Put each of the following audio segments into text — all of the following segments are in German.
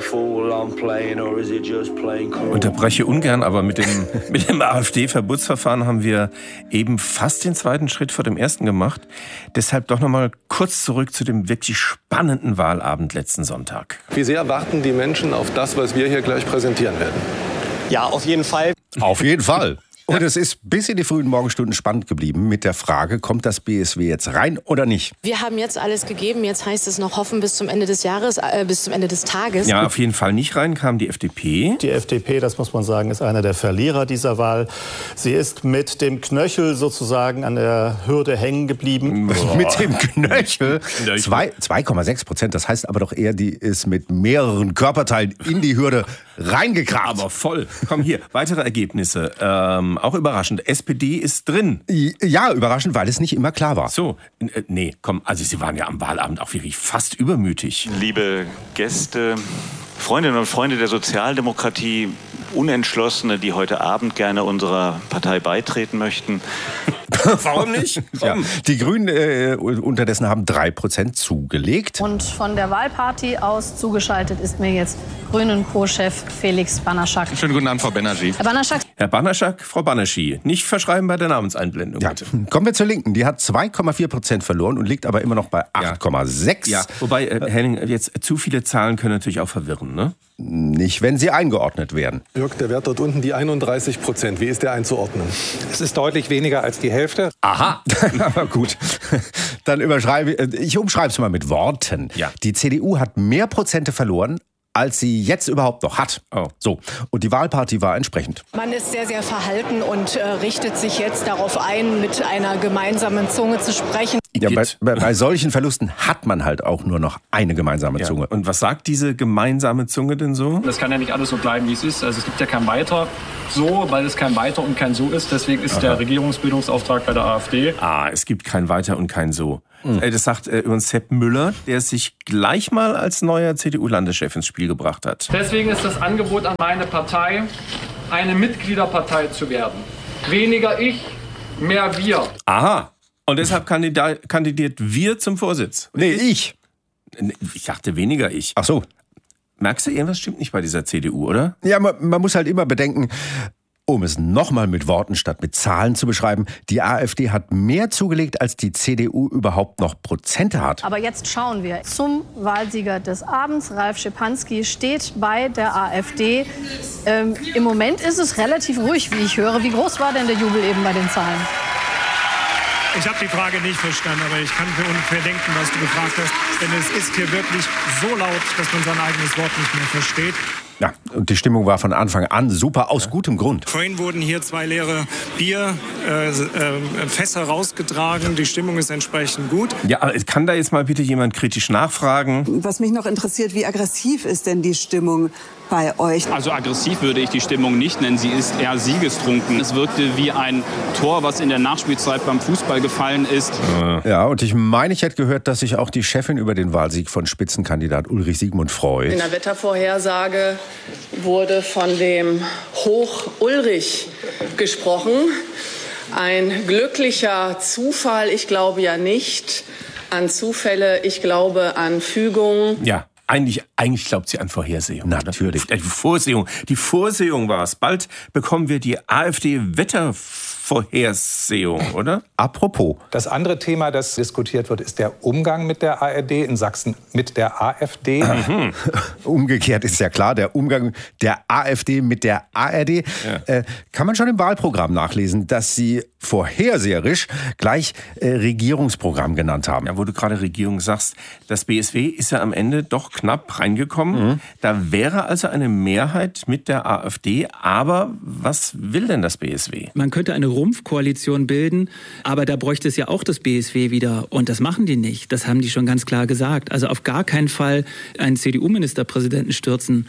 Unterbreche ungern, aber mit dem AfD-Verbotsverfahren haben wir eben fast den zweiten Schritt vor dem ersten gemacht. Deshalb doch nochmal kurz zurück zu dem wirklich spannenden Wahlabend letzten Sonntag. Wie sehr warten die Menschen auf das, was wir hier gleich präsentieren werden? Ja, auf jeden Fall. Auf jeden Fall. Und es ist bis in die frühen Morgenstunden spannend geblieben mit der Frage, kommt das BSW jetzt rein oder nicht? Wir haben jetzt alles gegeben, jetzt heißt es noch hoffen bis zum Ende des Jahres, bis zum Ende des Tages. Ja, auf jeden Fall nicht rein kam die FDP. Die FDP, das muss man sagen, ist einer der Verlierer dieser Wahl. Sie ist mit dem Knöchel sozusagen an der Hürde hängen geblieben. Mit dem Knöchel? 2,6%, das heißt aber doch eher, die ist mit mehreren Körperteilen in die Hürde reingekracht. Aber voll. Komm hier, weitere Ergebnisse. Auch überraschend. SPD ist drin. Ja, überraschend, weil es nicht immer klar war. So, nee, komm, also Sie waren ja am Wahlabend auch wirklich fast übermütig. Liebe Gäste, Freundinnen und Freunde der Sozialdemokratie, Unentschlossene, die heute Abend gerne unserer Partei beitreten möchten. Warum nicht? Ja, die Grünen unterdessen haben 3% zugelegt. Und von der Wahlparty aus zugeschaltet ist mir jetzt Grünen-Co-Chef Felix Banaschak. Schönen guten Abend, Frau Banerjee. Herr Banaschak, Frau Banerjee, nicht verschreiben bei der Namenseinblendung, bitte. Kommen wir zur Linken. Die hat 2,4% verloren und liegt aber immer noch bei 8,6. Ja, wobei, Henning, jetzt zu viele Zahlen können natürlich auch verwirren, ne? Nicht, wenn sie eingeordnet werden. Jörg, der Wert dort unten, die 31%. Wie ist der einzuordnen? Es ist deutlich weniger als die Hälfte. Aha, aber gut. Dann umschreibe es mal mit Worten. Ja. Die CDU hat mehr Prozente verloren, als sie jetzt überhaupt noch hat. Oh. So. Und die Wahlparty war entsprechend. Man ist sehr, sehr verhalten und richtet sich jetzt darauf ein, mit einer gemeinsamen Zunge zu sprechen. Ja, bei solchen Verlusten hat man halt auch nur noch eine gemeinsame Zunge. Und was sagt diese gemeinsame Zunge denn so? Das kann ja nicht alles so bleiben, wie es ist. Also es gibt ja kein Weiter so, weil es kein Weiter und kein So ist. Deswegen ist der Regierungsbildungsauftrag bei der AfD. Es gibt kein Weiter und kein So. Das sagt übrigens Sepp Müller, der sich gleich mal als neuer CDU-Landeschef ins Spiel gebracht hat. Deswegen ist das Angebot an meine Partei, eine Mitgliederpartei zu werden. Weniger ich, mehr wir. Aha. Und deshalb kandidiert wir zum Vorsitz. Nee, ich. Ich dachte weniger ich. Ach so. Merkst du, irgendwas stimmt nicht bei dieser CDU, oder? Ja, man muss halt immer bedenken, um es nochmal mit Worten statt mit Zahlen zu beschreiben, die AfD hat mehr zugelegt, als die CDU überhaupt noch Prozente hat. Aber jetzt schauen wir zum Wahlsieger des Abends. Ralf Schipanski steht bei der AfD. Im Moment ist es relativ ruhig, wie ich höre. Wie groß war denn der Jubel eben bei den Zahlen? Ich habe die Frage nicht verstanden, aber ich kann mir ungefähr denken, was du gefragt hast. Denn es ist hier wirklich so laut, dass man sein eigenes Wort nicht mehr versteht. Ja, und die Stimmung war von Anfang an super, aus gutem Grund. Vorhin wurden hier 2 leere Bierfässer rausgetragen. Die Stimmung ist entsprechend gut. Ja, aber kann da jetzt mal bitte jemand kritisch nachfragen? Was mich noch interessiert, wie aggressiv ist denn die Stimmung bei euch? Also aggressiv würde ich die Stimmung nicht nennen. Sie ist eher siegestrunken. Es wirkte wie ein Tor, was in der Nachspielzeit beim Fußball gefallen ist. Ja, und ich meine, ich hätte gehört, dass sich auch die Chefin über den Wahlsieg von Spitzenkandidat Ulrich Siegmund freut. In der Wettervorhersage wurde von dem Hoch-Ulrich gesprochen. Ein glücklicher Zufall, ich glaube ja nicht an Zufälle, ich glaube an Fügungen. Ja. Eigentlich glaubt sie an Vorhersehung. Natürlich. Die Vorsehung war es. Bald bekommen wir die AfD-Wettervorhersehung, oder? Apropos. Das andere Thema, das diskutiert wird, ist der Umgang mit der ARD in Sachsen mit der AfD. Umgekehrt ist ja klar, der Umgang der AfD mit der ARD. Ja. Kann man schon im Wahlprogramm nachlesen, dass sie vorherseherisch gleich Regierungsprogramm genannt haben. Ja, wo du gerade Regierung sagst, das BSW ist ja am Ende doch knapp reingekommen. Da wäre also eine Mehrheit mit der AfD. Aber was will denn das BSW? Man könnte eine Rumpfkoalition bilden, aber da bräuchte es ja auch das BSW wieder. Und das machen die nicht. Das haben die schon ganz klar gesagt. Also auf gar keinen Fall einen CDU-Ministerpräsidenten stützen.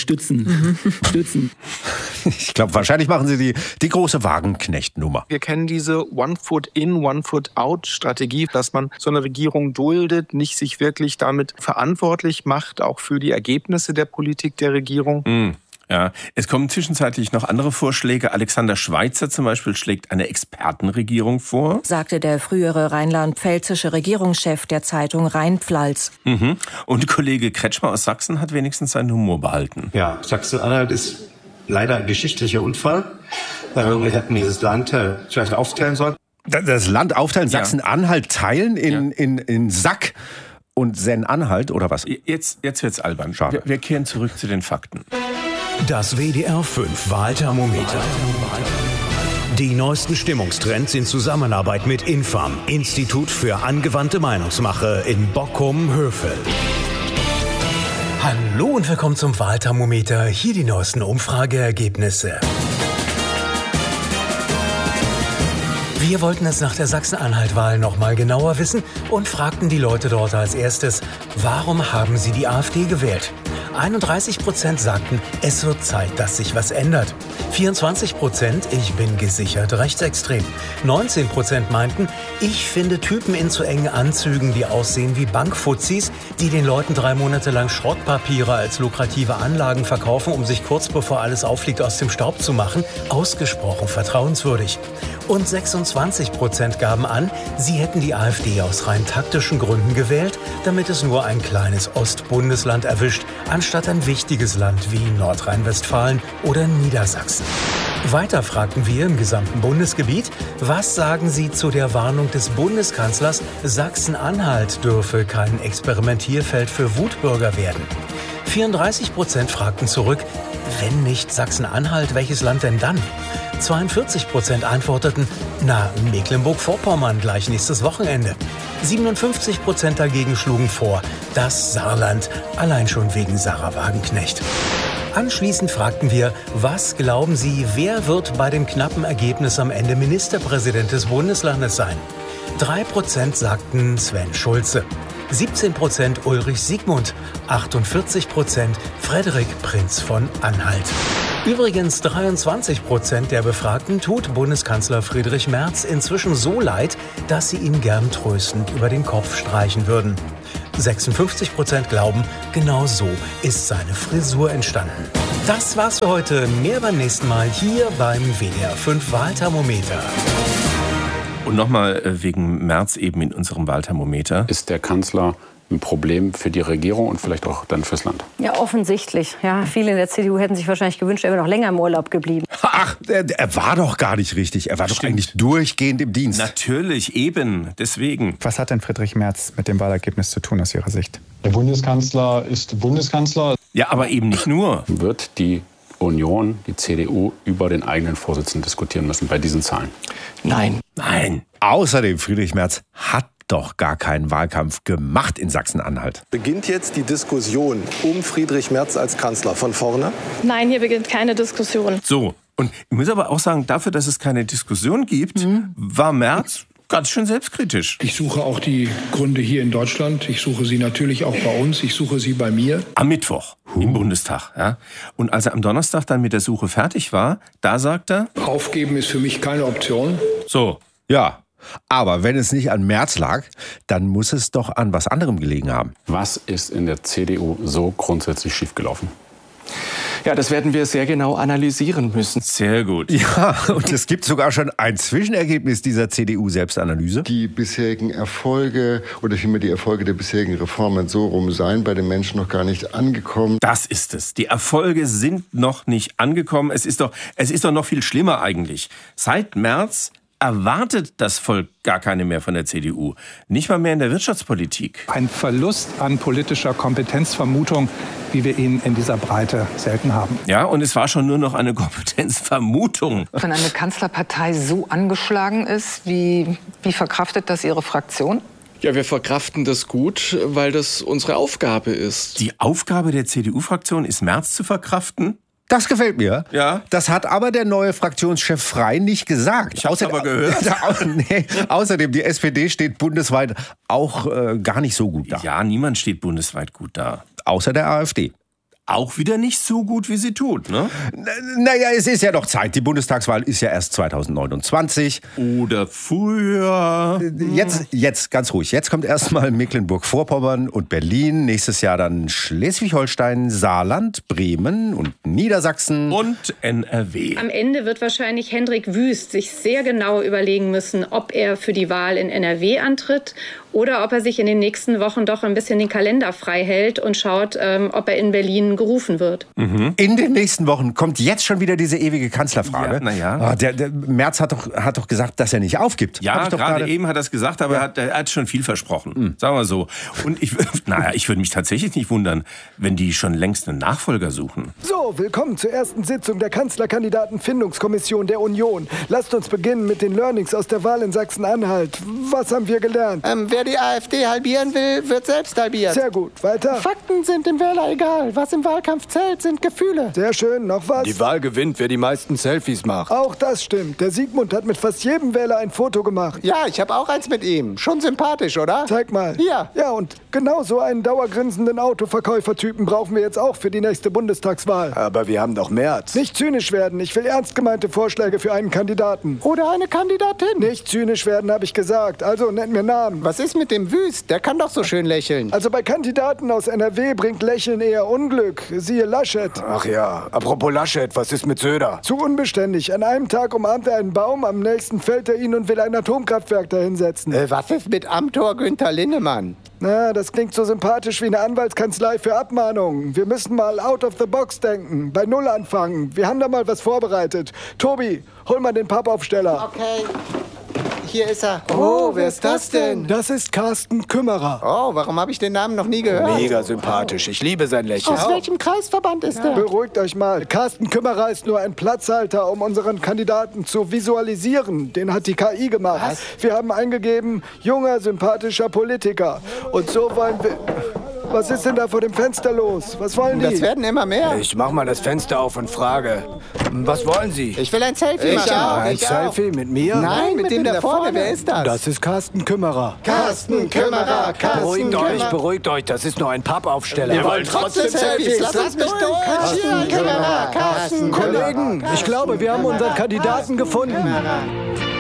Ich glaube, wahrscheinlich machen sie die große Wagenknecht-Nummer. Wir kennen diese One-Foot-in, One-Foot-out-Strategie, dass man so eine Regierung duldet, nicht sich wirklich damit verantwortlich macht, auch für die Ergebnisse der Politik der Regierung. Ja, es kommen zwischenzeitlich noch andere Vorschläge. Alexander Schweitzer zum Beispiel schlägt eine Expertenregierung vor. Sagte der frühere rheinland-pfälzische Regierungschef der Zeitung Rheinpfalz. Und Kollege Kretschmer aus Sachsen hat wenigstens seinen Humor behalten. Ja, Sachsen-Anhalt ist leider ein geschichtlicher Unfall. Wir hätten dieses Land vielleicht aufteilen sollen. Das Land aufteilen, Sachsen-Anhalt teilen in Sack und Senn-Anhalt oder was? Jetzt wird's albern. Schade. Wir kehren zurück zu den Fakten. Das WDR 5 Wahlthermometer. Die neuesten Stimmungstrends in Zusammenarbeit mit Infam, Institut für angewandte Meinungsmache in Bochum-Hövel. Hallo und willkommen zum Wahlthermometer. Hier die neuesten Umfrageergebnisse. Wir wollten es nach der Sachsen-Anhalt-Wahl noch mal genauer wissen und fragten die Leute dort als erstes, warum haben sie die AfD gewählt? 31% sagten, es wird Zeit, dass sich was ändert. 24%, ich bin gesichert rechtsextrem. 19% meinten, ich finde Typen in zu engen Anzügen, die aussehen wie Bankfuzis, die den Leuten 3 Monate lang Schrottpapiere als lukrative Anlagen verkaufen, um sich kurz bevor alles auffliegt aus dem Staub zu machen, ausgesprochen vertrauenswürdig. Und 26% gaben an, sie hätten die AfD aus rein taktischen Gründen gewählt, damit es nur ein kleines Ostbundesland erwischt, anstatt ein wichtiges Land wie Nordrhein-Westfalen oder Niedersachsen. Weiter fragten wir im gesamten Bundesgebiet, was sagen Sie zu der Warnung des Bundeskanzlers, Sachsen-Anhalt dürfe kein Experimentierfeld für Wutbürger werden. 34% fragten zurück, wenn nicht Sachsen-Anhalt, welches Land denn dann? 42% antworteten, na, Mecklenburg-Vorpommern gleich nächstes Wochenende. 57% dagegen schlugen vor, das Saarland, allein schon wegen Sarah Wagenknecht. Anschließend fragten wir, was glauben Sie, wer wird bei dem knappen Ergebnis am Ende Ministerpräsident des Bundeslandes sein? 3% sagten Sven Schulze. 17% Ulrich Siegmund, 48% Frederik Prinz von Anhalt. Übrigens 23% der Befragten tut Bundeskanzler Friedrich Merz inzwischen so leid, dass sie ihm gern tröstend über den Kopf streichen würden. 56% glauben, genau so ist seine Frisur entstanden. Das war's für heute. Mehr beim nächsten Mal hier beim WDR 5 Wahlthermometer. Und nochmal wegen Merz eben in unserem Wahlthermometer. Ist der Kanzler ein Problem für die Regierung und vielleicht auch dann fürs Land? Ja, offensichtlich. Ja, viele in der CDU hätten sich wahrscheinlich gewünscht, er wäre noch länger im Urlaub geblieben. Ach, er war doch gar nicht richtig. Er war doch eigentlich durchgehend im Dienst. Natürlich, eben. Deswegen. Was hat denn Friedrich Merz mit dem Wahlergebnis zu tun aus Ihrer Sicht? Der Bundeskanzler ist Bundeskanzler. Ja, aber eben nicht nur. Wird die Union, die CDU, über den eigenen Vorsitzenden diskutieren müssen bei diesen Zahlen? Nein. Außerdem, Friedrich Merz hat doch gar keinen Wahlkampf gemacht in Sachsen-Anhalt. Beginnt jetzt die Diskussion um Friedrich Merz als Kanzler von vorne? Nein, hier beginnt keine Diskussion. So, und ich muss aber auch sagen, dafür, dass es keine Diskussion gibt, war Merz ganz schön selbstkritisch. Ich suche auch die Gründe hier in Deutschland. Ich suche sie natürlich auch bei uns. Ich suche sie bei mir. Am Mittwoch im Bundestag. Ja. Und als er am Donnerstag dann mit der Suche fertig war, da sagt er... Aufgeben ist für mich keine Option. So. Ja, aber wenn es nicht an Merz lag, dann muss es doch an was anderem gelegen haben. Was ist in der CDU so grundsätzlich schiefgelaufen? Ja, das werden wir sehr genau analysieren müssen. Sehr gut. Ja, und es gibt sogar schon ein Zwischenergebnis dieser CDU-Selbstanalyse. Die bisherigen Erfolge oder vielmehr die Erfolge der bisherigen Reformen so rum seien bei den Menschen noch gar nicht angekommen. Das ist es. Die Erfolge sind noch nicht angekommen. Es ist doch noch viel schlimmer eigentlich. Seit März erwartet das Volk gar keine mehr von der CDU. Nicht mal mehr in der Wirtschaftspolitik. Ein Verlust an politischer Kompetenzvermutung, wie wir ihn in dieser Breite selten haben. Ja, und es war schon nur noch eine Kompetenzvermutung. Wenn eine Kanzlerpartei so angeschlagen ist, wie verkraftet das Ihre Fraktion? Ja, wir verkraften das gut, weil das unsere Aufgabe ist. Die Aufgabe der CDU-Fraktion ist, Merz zu verkraften? Das gefällt mir. Ja. Das hat aber der neue Fraktionschef Frey nicht gesagt. Ich hab's aber gehört. Außerdem, die SPD steht bundesweit auch gar nicht so gut da. Ja, niemand steht bundesweit gut da. Außer der AfD. auch wieder nicht so gut, wie sie tut, ne? Naja, es ist ja noch Zeit. Die Bundestagswahl ist ja erst 2029. Oder früher. Jetzt ganz ruhig. Jetzt kommt erstmal Mecklenburg-Vorpommern und Berlin. Nächstes Jahr dann Schleswig-Holstein, Saarland, Bremen und Niedersachsen. Und NRW. Am Ende wird wahrscheinlich Hendrik Wüst sich sehr genau überlegen müssen, ob er für die Wahl in NRW antritt oder ob er sich in den nächsten Wochen doch ein bisschen den Kalender frei hält und schaut, ob er in Berlin gerufen wird. Mhm. In den nächsten Wochen kommt jetzt schon wieder diese ewige Kanzlerfrage. Ja, naja. Der Merz hat doch gesagt, dass er nicht aufgibt. Ja, gerade eben hat er es gesagt, aber er hat schon viel versprochen. Sagen wir so. Und ich würde mich tatsächlich nicht wundern, wenn die schon längst einen Nachfolger suchen. So, willkommen zur ersten Sitzung der Kanzlerkandidatenfindungskommission der Union. Lasst uns beginnen mit den Learnings aus der Wahl in Sachsen-Anhalt. Was haben wir gelernt? Wer die AfD halbieren will, wird selbst halbiert. Sehr gut, weiter. Fakten sind dem Wähler egal. Was im Wahlkampf zählt, sind Gefühle. Sehr schön, noch was? Die Wahl gewinnt, wer die meisten Selfies macht. Auch das stimmt. Der Sigmund hat mit fast jedem Wähler ein Foto gemacht. Ja, ich habe auch eins mit ihm. Schon sympathisch, oder? Zeig mal. Hier. Ja, und genau so einen dauergrinsenden Autoverkäufertypen brauchen wir jetzt auch für die nächste Bundestagswahl. Aber wir haben doch Merz. Nicht zynisch werden. Ich will ernst gemeinte Vorschläge für einen Kandidaten. Oder eine Kandidatin. Nicht zynisch werden, habe ich gesagt. Also nennt mir Namen. Was ist mit dem Wüst? Der kann doch so schön lächeln. Also bei Kandidaten aus NRW bringt Lächeln eher Unglück. Siehe Laschet. Ach ja, apropos Laschet, was ist mit Söder? Zu unbeständig. An einem Tag umarmt er einen Baum, am nächsten fällt er ihn und will ein Atomkraftwerk dahinsetzen. Was ist mit Amtor Günther Lindemann? Na, das klingt so sympathisch wie eine Anwaltskanzlei für Abmahnungen. Wir müssen mal out of the box denken, bei Null anfangen. Wir haben da mal was vorbereitet. Tobi, hol mal den Pappaufsteller. Okay. Hier ist er. Oh, wer ist das denn? Das ist Carsten Kümmerer. Oh, warum habe ich den Namen noch nie gehört? Mega sympathisch. Ich liebe sein Lächeln. Aus welchem Kreisverband ist er? Beruhigt euch mal. Carsten Kümmerer ist nur ein Platzhalter, um unseren Kandidaten zu visualisieren. Den hat die KI gemacht. Was? Wir haben eingegeben, junger, sympathischer Politiker. Und so wollen wir... Was ist denn da vor dem Fenster los? Was wollen die? Das werden immer mehr. Ich mach mal das Fenster auf und frage, was wollen Sie? Ich will ein Selfie machen. Ein Selfie mit mir? Nein, mit dem da vorne. Wer ist das? Das ist Carsten Kümmerer. Carsten Kümmerer, Beruhigt euch, das ist nur ein Pappaufsteller. Wir wollen trotzdem Selfies. Lass uns durch. Carsten Kümmerer, Carsten Kollegen, ich glaube, wir haben unseren Kandidaten gefunden.